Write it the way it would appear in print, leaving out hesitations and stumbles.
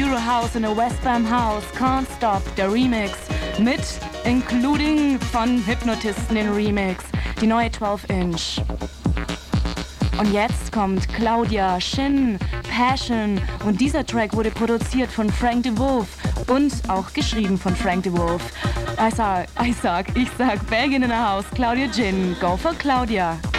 Eurohouse in a Westbam House, Can't Stop, der Remix, mit Including von Hypnotisten den Remix, die neue 12-Inch. Und jetzt kommt Claudia, Shin, Passion und dieser Track wurde produziert von Frank DeWolf und auch geschrieben von Frank DeWolf. Ich sag, Belgien in the house, Claudia Jin, go for Claudia.